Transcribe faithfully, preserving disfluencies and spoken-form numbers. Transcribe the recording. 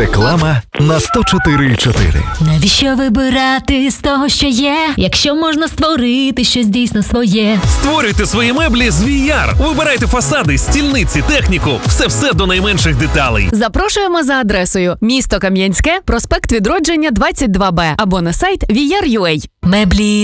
Реклама на сто чотири і чотири. Навіщо вибирати з того, що є, якщо можна створити щось дійсно своє? Створюйте свої меблі з ві ар. Вибирайте фасади, стільниці, техніку. Все-все до найменших деталей. Запрошуємо за адресою місто Кам'янське, проспект Відродження, двадцять два Б або на сайт ві ар точка ю а. Меблі